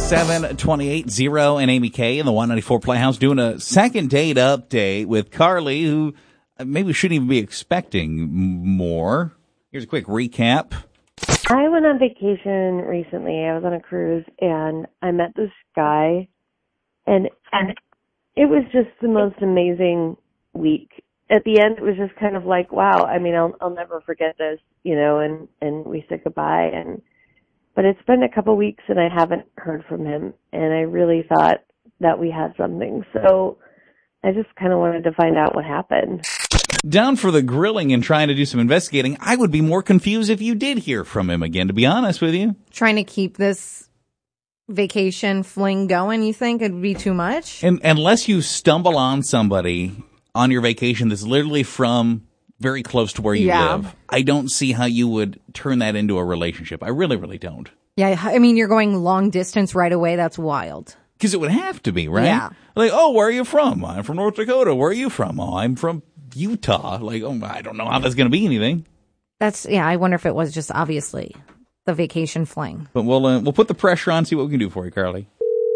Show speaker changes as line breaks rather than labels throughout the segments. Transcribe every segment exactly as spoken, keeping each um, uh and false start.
seven twenty-eight, Zero and Amy K in the one ninety-four Playhouse doing a second date update with Carly, who maybe shouldn't even be expecting more. Here's a quick recap.
I went on vacation recently. I was on a cruise, and I met this guy, and and it was just the most amazing week. At the end, it was just kind of like, wow. I mean, I'll I'll never forget this, you know. And and we said goodbye, and but it's been a couple weeks, and I haven't heard from him, and I really thought that we had something. So I just kind of wanted to find out what happened.
Down for the grilling and trying to do some investigating. I would be more confused if you did hear from him again, to be honest with you.
Trying to keep this vacation fling going, you think it'd be too much?
And unless you stumble on somebody on your vacation that's literally from very close to where you
yeah.
live, I don't see how you would turn that into a relationship. I really, really don't.
Yeah, I mean, you're going long distance right away. That's wild.
Because it would have to be, right?
Yeah.
Like, oh, where are you from? I'm from North Dakota. Where are you from? Oh, I'm from Utah. Like, oh, I don't know how that's going to be anything.
That's, yeah, I wonder if it was just obviously the vacation fling.
But we'll, uh, we'll put the pressure on, see what we can do for you, Carly.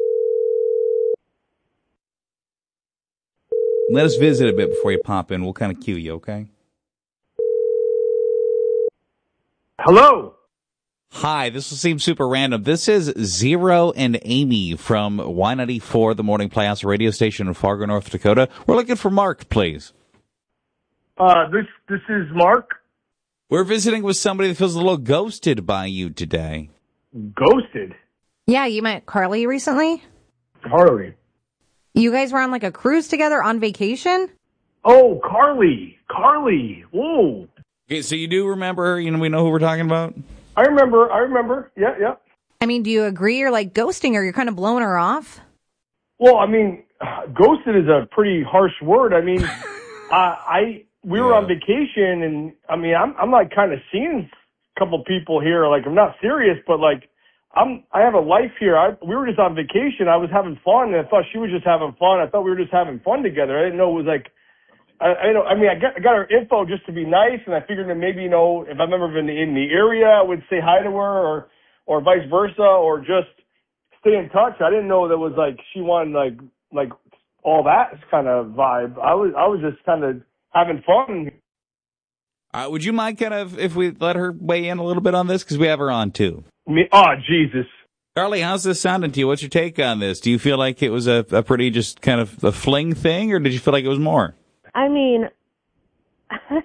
Let us visit a bit before you pop in. We'll kind of cue you, okay?
Hello.
Hi, this will seem super random. This is Zero and Amy from Y ninety-four, the Morning Playhouse radio station in Fargo, North Dakota. We're looking for Mark, please.
Uh, this this is Mark.
We're visiting with somebody that feels a little ghosted by you today.
Ghosted?
Yeah, you met Carly recently?
Carly.
You guys were on like a cruise together on vacation?
Oh, Carly. Carly. Whoa.
Okay, so you do remember her? You know, we know who we're talking about?
I remember. I remember. Yeah, yeah.
I mean, do you agree you're like ghosting her? You're kind of blowing her off?
Well, I mean, ghosted is a pretty harsh word. I mean, uh, I we
yeah.
were on vacation, and I mean, I'm I'm like kind of seeing a couple people here. Like, I'm not serious, but like, I'm I have a life here. I we were just on vacation. I was having fun, and I thought she was just having fun. I thought we were just having fun together. I didn't know it was like. I, I know. I mean, I got, I got her info just to be nice, and I figured that maybe, you know, if I'm ever in the, in the area, I would say hi to her, or, or vice versa, or just stay in touch. I didn't know that was like she wanted like, like all that kind of vibe. I was, I was just kind of having fun.
Uh, would you mind kind of if we let her weigh in a little bit on this, because we have her on too?
Me, oh Jesus,
Carly, how's this sounding to you? What's your take on this? Do you feel like it was a, a pretty just kind of a fling thing, or did you feel like it was more?
I mean, I,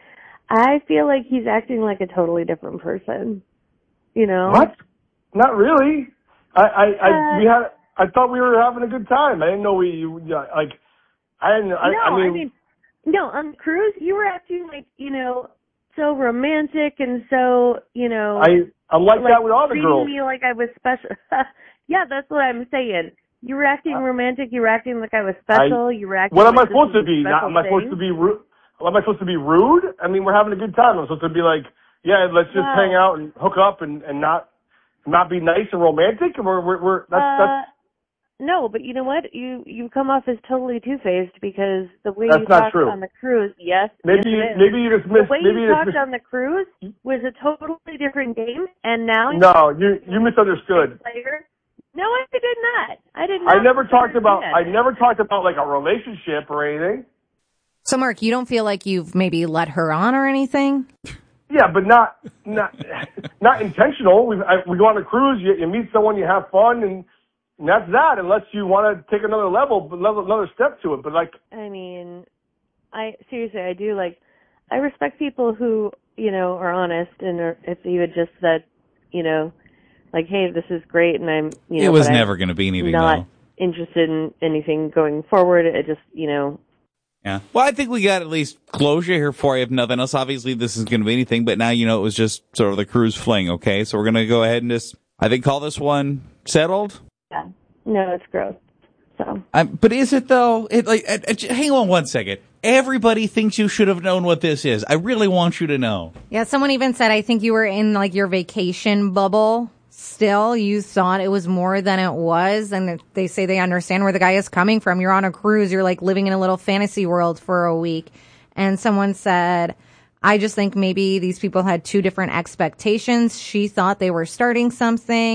I feel like he's acting like a totally different person, you know?
What? Not really. I, I, I,
uh,
we had, I thought we were having a good time. I didn't know we, you, like, I didn't, I,
no,
I mean,
I mean, no, on the cruise, you were acting like, you know, so romantic and so, you know.
I, I'm like, like that with all the
treating
girls.
me like I was special. Yeah, that's what I'm saying. You were acting romantic. You were acting like I was special.
I,
you were acting.
What am
like
I supposed to be?
Not,
am I supposed to be rude? Am I supposed to be rude? I mean, we're having a good time. I'm supposed to be like, yeah, let's just
wow.
hang out and hook up and, and not not be nice and romantic. We're we're, we're that's,
uh,
that's
no, but you know what? You you come off as totally two faced because the way
that's
you
not
talked
true.
on the cruise, yes,
maybe
yes,
you,
it is.
maybe you just missed.
The way
maybe
you
you
talked
just
on the cruise was a totally different game, and now
no, you you misunderstood.
Later. No, I did not. I did not.
I never talked about. I never talked about like a relationship or anything.
So, Mark, you don't feel like you've maybe let her on or anything?
Yeah, but not not not intentional. We I, we go on a cruise. You, you meet someone, you have fun, and, and that's that. Unless you want to take another level, level, another step to it. But like,
I mean, I seriously, I do like. I respect people who you know are honest, and are, if you had just said, you know. Like, hey, this is great, and I'm, you know,
it was never going to be anything,
not
though.
interested in anything going forward. It just, you know.
Yeah. Well, I think we got at least closure here for you, if nothing else. Obviously, this isn't going to be anything, but now you know it was just sort of the cruise fling, okay? So we're going to go ahead and just, I think, call this one settled.
Yeah. No, it's gross. So.
Um, but is it, though? It, like, uh, uh, hang on one second. Everybody thinks you should have known what this is. I really want you to know.
Yeah, someone even said, I think you were in, like, your vacation bubble. Still, you thought it was more than it was, and they say they understand where the guy is coming from. You're on a cruise. You're like living in a little fantasy world for a week. And someone said, I just think maybe these people had two different expectations. She thought they were starting something.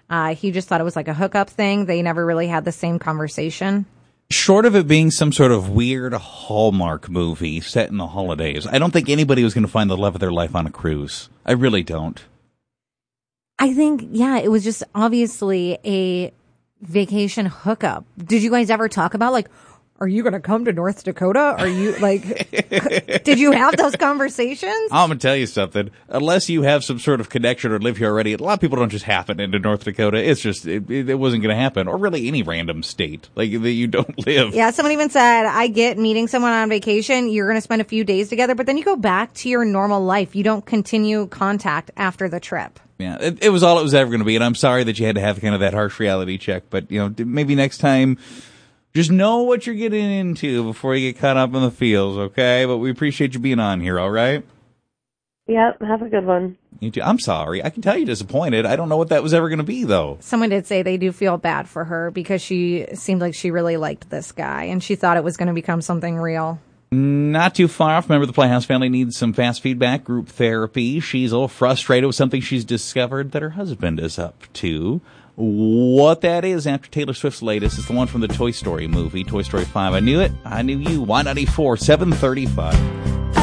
Uh, he just thought it was like a hookup thing. They never really had the same conversation.
Short of it being some sort of weird Hallmark movie set in the holidays, I don't think anybody was going to find the love of their life on a cruise. I really don't.
I think, yeah, it was just obviously a vacation hookup. Did you guys ever talk about, like, are you going to come to North Dakota? Are you, like, did you have those conversations?
I'm going to tell you something. Unless you have some sort of connection or live here already, a lot of people don't just happen into North Dakota. It's just, it, it wasn't going to happen. Or really any random state, like, that you don't live.
Yeah, someone even said, I get meeting someone on vacation, you're going to spend a few days together, but then you go back to your normal life. You don't continue contact after the trip.
Yeah, it, it was all it was ever going to be, and I'm sorry that you had to have kind of that harsh reality check, but, you know, maybe next time, just know what you're getting into before you get caught up in the feels, okay? But we appreciate you being on here, all right?
Yep, have a good one.
You too. I'm sorry. I can tell you're disappointed. I don't know what that was ever going to be, though.
Someone did say they do feel bad for her because she seemed like she really liked this guy, and she thought it was going to become something real.
Not too far off. Remember, the Playhouse family needs some fast feedback, group therapy. She's a little frustrated with something she's discovered that her husband is up to. What that is after Taylor Swift's latest is the one from the Toy Story movie, Toy Story five. I knew it. I knew you. Y ninety-four, seven thirty-five.